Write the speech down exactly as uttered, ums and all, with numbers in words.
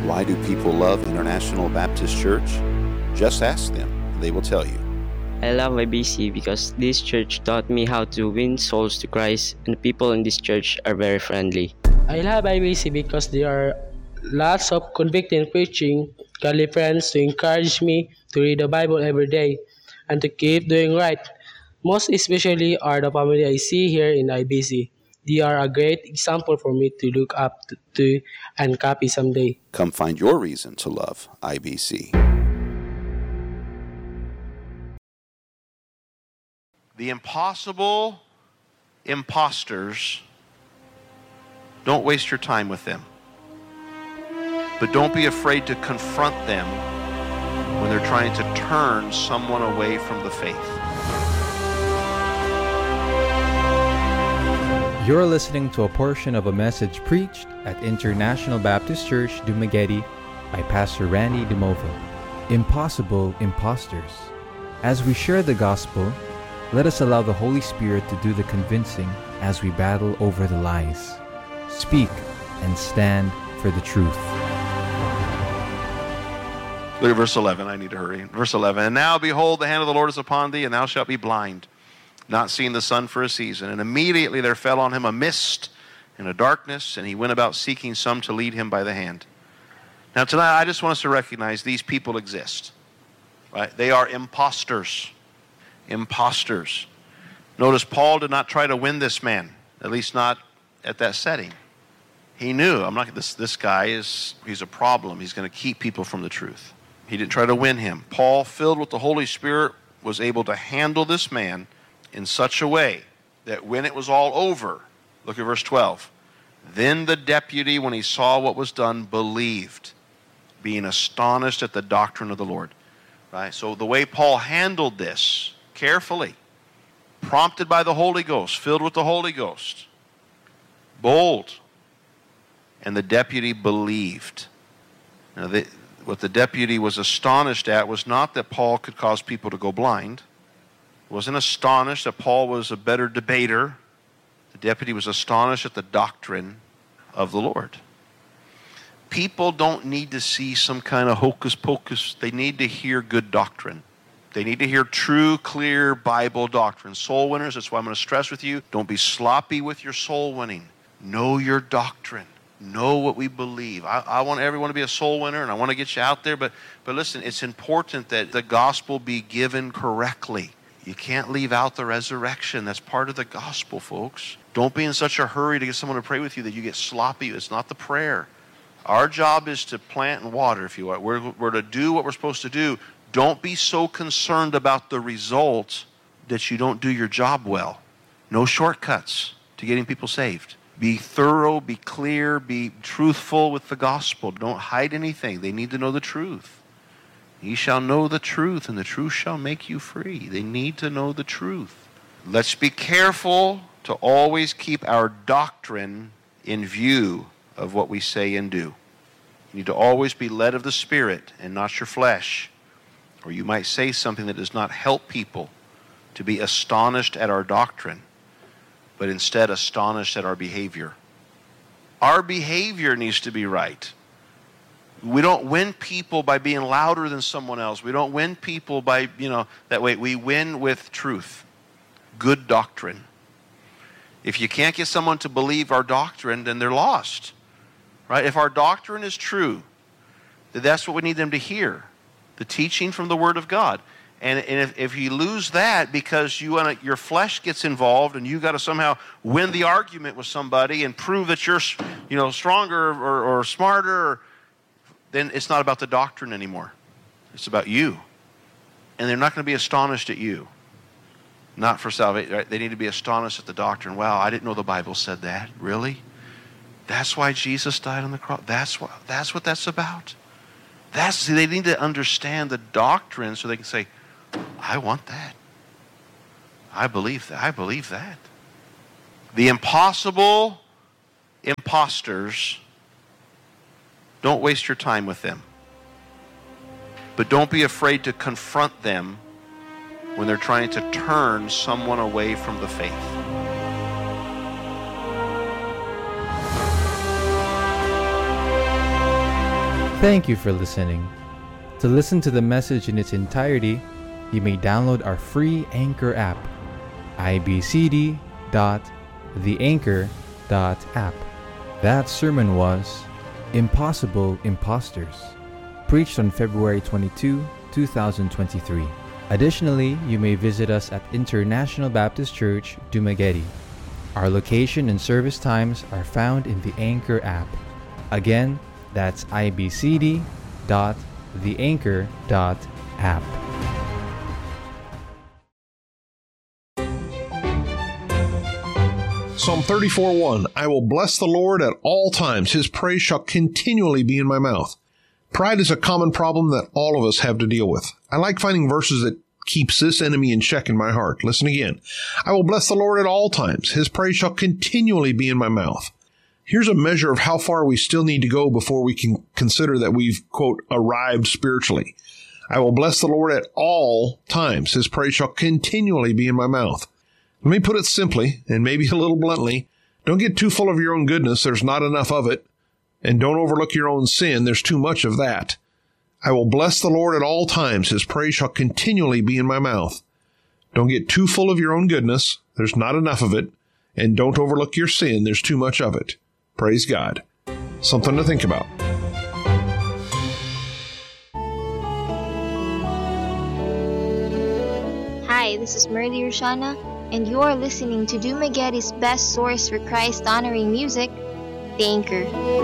Why do people love International Baptist Church? Just ask them. They will tell you. I love I B C because this church taught me how to win souls to Christ, and the people in this church are very friendly. I love I B C because there are lots of convicting preaching, godly friends to encourage me to read the Bible every day and to keep doing right. Most especially are the family I see here in I B C. They are a great example for me to look up to, to and copy someday. Come find your reason to love I B C. The impossible imposters, don't waste your time with them. But don't be afraid to confront them when they're trying to turn someone away from the faith. You're listening to a portion of a message preached at International Baptist Church, Dumaguete by Pastor Randy DeMova. Impossible Imposters. As we share the gospel, let us allow the Holy Spirit to do the convincing as we battle over the lies. Speak and stand for the truth. Look at verse eleven. I need to hurry. Verse eleven. And now, behold, the hand of the Lord is upon thee, and thou shalt be blind, not seeing the sun for a season. And immediately there fell on him a mist and a darkness, and he went about seeking some to lead him by the hand. Now tonight, I just want us to recognize these people exist. Right? They are imposters. Imposters. Notice Paul did not try to win this man, at least not at that setting. He knew, I'm not this this guy is he's a problem. He's going to keep people from the truth. He didn't try to win him. Paul, filled with the Holy Spirit, was able to handle this man in such a way that when it was all over, look at verse twelve. Then the deputy, when he saw what was done, believed, being astonished at the doctrine of the Lord. Right? So the way Paul handled this, carefully, prompted by the Holy Ghost, filled with the Holy Ghost, bold, and the deputy believed. Now, the, what the deputy was astonished at was not that Paul could cause people to go blind. He wasn't astonished that Paul was a better debater. The deputy was astonished at the doctrine of the Lord. People don't need to see some kind of hocus pocus. They need to hear good doctrine. They need to hear true, clear Bible doctrine. Soul winners, that's why I'm going to stress with you, don't be sloppy with your soul winning. Know your doctrine. Know what we believe. I, I want everyone to be a soul winner, and I want to get you out there. But, but listen, it's important that the gospel be given correctly. You can't leave out the resurrection. That's part of the gospel, folks. Don't be in such a hurry to get someone to pray with you that you get sloppy. It's not the prayer. Our job is to plant and water, if you will. We're, we're to do what we're supposed to do. Don't be so concerned about the result that you don't do your job well. No shortcuts to getting people saved. Be thorough, be clear, be truthful with the gospel. Don't hide anything. They need to know the truth. Ye shall know the truth, and the truth shall make you free. They need to know the truth. Let's be careful to always keep our doctrine in view of what we say and do. You need to always be led of the Spirit and not your flesh. Or you might say something that does not help people to be astonished at our doctrine, but instead astonished at our behavior. Our behavior needs to be right. We don't win people by being louder than someone else. We don't win people by, you know, that way. We win with truth, good doctrine. If you can't get someone to believe our doctrine, then they're lost. Right? If our doctrine is true, then that's what we need them to hear. The teaching from the Word of God. And, and if, if you lose that because you wanna, your flesh gets involved and you got to somehow win the argument with somebody and prove that you're, you know, stronger or, or smarter, or, then it's not about the doctrine anymore. It's about you. And they're not going to be astonished at you. Not for salvation. Right? They need to be astonished at the doctrine. Wow, I didn't know the Bible said that. Really? That's why Jesus died on the cross? That's what, that's what that's about? That's, see, they need to understand the doctrine so they can say, I want that. I believe that. I believe that. The impossible imposters, don't waste your time with them. But don't be afraid to confront them when they're trying to turn someone away from the faith. Thank you for listening. To listen to the message in its entirety, you may download our free Anchor app, i b c d dot the anchor dot app. That sermon was Impossible Imposters, preached on February twenty-second, twenty twenty-three. Additionally, you may visit us at International Baptist Church, Dumaguete. Our location and service times are found in the Anchor app. Again, that's i b c d dot the anchor dot app. Psalm thirty-four one, I will bless the Lord at all times. His praise shall continually be in my mouth. Pride is a common problem that all of us have to deal with. I like finding verses that keeps this enemy in check in my heart. Listen again. I will bless the Lord at all times. His praise shall continually be in my mouth. Here's a measure of how far we still need to go before we can consider that we've, quote, arrived spiritually. I will bless the Lord at all times. His praise shall continually be in my mouth. Let me put it simply, and maybe a little bluntly, don't get too full of your own goodness. There's not enough of it. And don't overlook your own sin. There's too much of that. I will bless the Lord at all times. His praise shall continually be in my mouth. Don't get too full of your own goodness. There's not enough of it. And don't overlook your sin. There's too much of it. Praise God. Something to think about. Hi, this is Merly Roshana, and you are listening to Dumaguete's best source for Christ-honoring music, The Anchor.